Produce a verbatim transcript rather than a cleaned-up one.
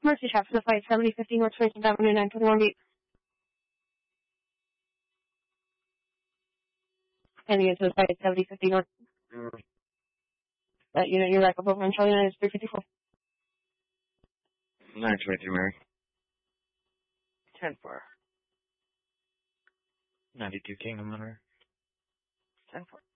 Mercy Shop for the fight, seventy fifty North twenty-seventh Avenue, nine twenty-one beat. Heading into the fight, seventy fifty North. That unit, you're back up over on Charlie nine, is three fifty-four. nine twenty-three, Mary. ten four. ninety-two Kingdom Hunter. ten four.